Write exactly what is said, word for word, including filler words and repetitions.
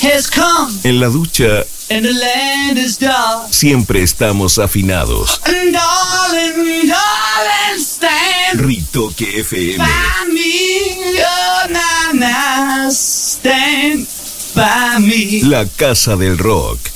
has come. En la ducha, And the land is dark. siempre estamos afinados. And darling, darling, stand Ritoque F M. by me. Oh, na, na, stand by me. La casa del rock.